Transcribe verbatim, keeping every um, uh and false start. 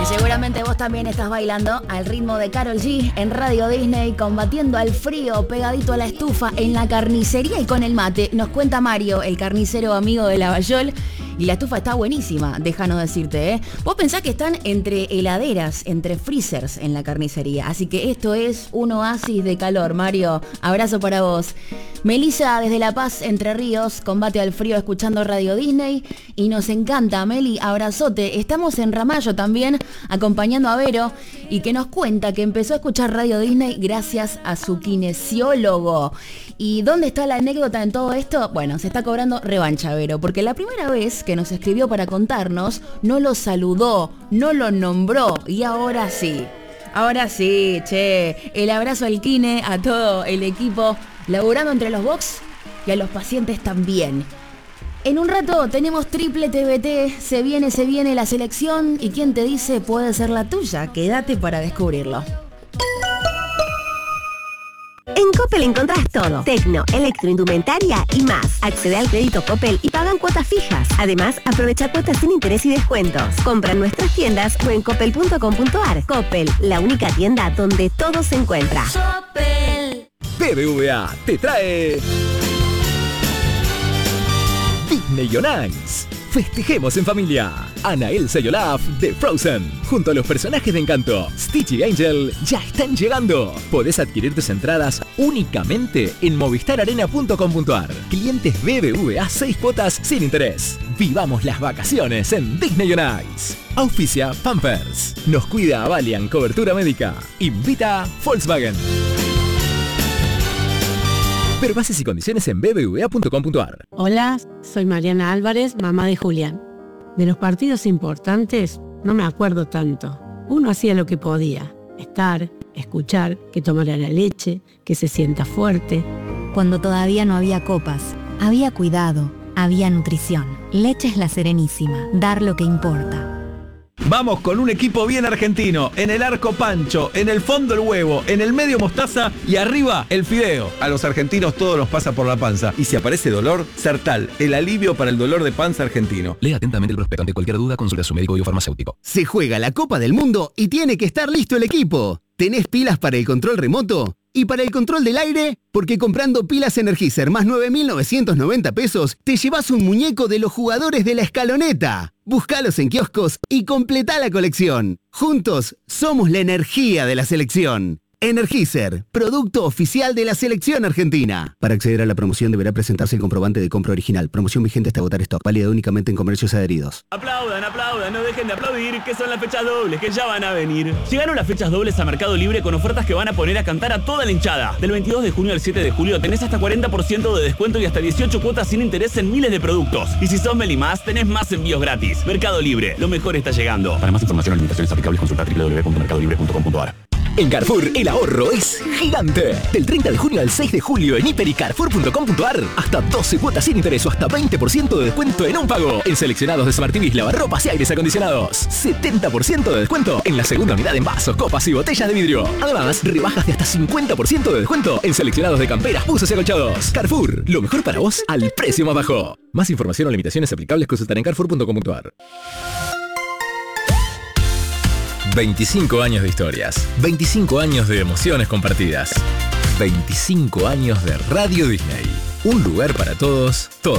Seguramente vos también estás bailando al ritmo de Karol G en Radio Disney, combatiendo al frío, pegadito a la estufa, en la carnicería y con el mate. Nos cuenta Mario, el carnicero amigo de Lavallol. Y la estufa está buenísima, déjanos decirte, ¿eh? Vos pensás que están entre heladeras, entre freezers en la carnicería. Así que esto es un oasis de calor, Mario. Abrazo para vos. Melissa desde La Paz, Entre Ríos, combate al frío escuchando Radio Disney. Y nos encanta, Meli, abrazote. Estamos en Ramallo también, acompañando a Vero. Y que nos cuenta que empezó a escuchar Radio Disney gracias a su kinesiólogo. ¿Y dónde está la anécdota en todo esto? Bueno, se está cobrando revancha, Vero, porque la primera vez que nos escribió para contarnos, no lo saludó, no lo nombró, y ahora sí. Ahora sí, che, el abrazo al kine, a todo el equipo, laburando entre los box y a los pacientes también. En un rato tenemos triple T B T, se viene, se viene la selección, y quién te dice puede ser la tuya, quédate para descubrirlo. En Coppel encontrás todo: tecno, electroindumentaria y más. Accede al crédito Coppel y pagan cuotas fijas. Además, aprovecha cuotas sin interés y descuentos. Compra en nuestras tiendas o en coppel punto com punto ar. Coppel, la única tienda donde todo se encuentra. Coppel. B B V A te trae Disney on Ice. Festejemos en familia. Ana, Elsa y Olaf de Frozen, junto a los personajes de Encanto, Stitch y Angel, ya están llegando. Podés adquirir tus entradas únicamente en movistar arena punto com punto ar. Clientes B B V A, seis cuotas sin interés. Vivamos las vacaciones en Disney on Ice. Auspicia Pampers. Nos cuida Avalian Cobertura Médica. Invita Volkswagen. Ver bases y condiciones en b b v a punto com punto ar. Hola, soy Mariana Álvarez, mamá de Julián. De los partidos importantes no me acuerdo tanto. Uno hacía lo que podía: estar, escuchar, que tomara la leche, que se sienta fuerte. Cuando todavía no había copas, había cuidado, había nutrición. Leche es La Serenísima, dar lo que importa. Vamos con un equipo bien argentino. En el arco Pancho, en el fondo el huevo, en el medio mostaza y arriba el fideo. A los argentinos todo nos pasa por la panza. Y si aparece dolor, Sertal, el alivio para el dolor de panza argentino. Lea atentamente el prospecto. Ante cualquier duda, consulte a su médico o farmacéutico. Se juega la Copa del Mundo y tiene que estar listo el equipo. ¿Tenés pilas para el control remoto? ¿Y para el control del aire? Porque comprando pilas Energizer más nueve mil novecientos noventa pesos, te llevas un muñeco de los jugadores de la escaloneta. Búscalos en kioscos y completá la colección. Juntos, somos la energía de la selección. Energizer, producto oficial de la selección argentina. Para acceder a la promoción deberá presentarse el comprobante de compra original. Promoción vigente hasta agotar stock. Válida únicamente en comercios adheridos. Aplaudan, aplaudan, no dejen de aplaudir, que son las fechas dobles, que ya van a venir. Llegaron las fechas dobles a Mercado Libre con ofertas que van a poner a cantar a toda la hinchada. Del veintidós de junio al siete de julio tenés hasta cuarenta por ciento de descuento y hasta dieciocho cuotas sin interés en miles de productos. Y si sos Meli Más, tenés más envíos gratis. Mercado Libre, lo mejor está llegando. Para más información o limitaciones aplicables, consulta doble u doble u doble u punto mercado libre punto com punto ar. En Carrefour, el ahorro es gigante. Del treinta de junio al seis de julio en hiper y carrefour punto com punto ar, hasta doce cuotas sin interés o hasta veinte por ciento de descuento en un pago. En seleccionados de Smart T Vs, lavarropas y aires acondicionados. setenta por ciento de descuento en la segunda unidad en vasos, copas y botellas de vidrio. Además, rebajas de hasta cincuenta por ciento de descuento en seleccionados de camperas, buzos y acolchados. Carrefour, lo mejor para vos al precio más bajo. Más información o limitaciones aplicables consultar en carrefour punto com punto ar. veinticinco años de historias, veinticinco años de emociones compartidas, veinticinco años de Radio Disney. Un lugar para todos, todos.